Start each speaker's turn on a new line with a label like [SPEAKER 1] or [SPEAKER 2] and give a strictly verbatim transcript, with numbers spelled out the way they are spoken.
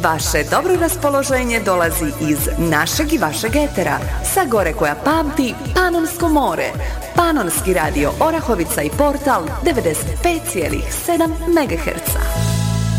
[SPEAKER 1] Vaše dobro raspoloženje dolazi iz našeg i vašeg etera, sa gore koja pamti Panonsko more. Panonski radio Orahovica i portal devedeset pet zarez sedam megaherca.